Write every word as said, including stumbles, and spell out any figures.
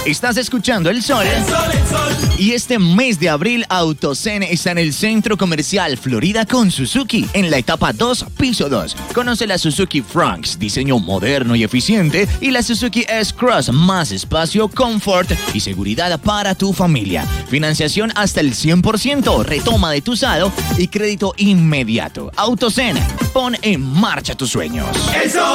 Estás escuchando El Sol. El Sol, el Sol. Y este mes de abril, AutoZen está en el Centro Comercial Florida con Suzuki, en la etapa dos, piso dos. Conoce la Suzuki Fronx, diseño moderno y eficiente, y la Suzuki S-Cross, más espacio, confort y seguridad para tu familia. Financiación hasta el cien por ciento, retoma de tu usado y crédito inmediato. AutoZen, pon en marcha tus sueños. El Sol.